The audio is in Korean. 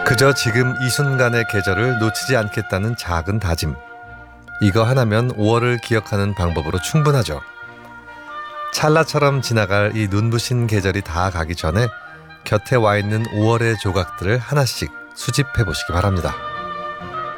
그저 지금 이 순간의 계절을 놓치지 않겠다는 작은 다짐. 이거 하나면 5월을 기억하는 방법으로 충분하죠. 찰나처럼 지나갈 이 눈부신 계절이 다 가기 전에 곁에 와 있는 5월의 조각들을 하나씩 수집해 보시기 바랍니다.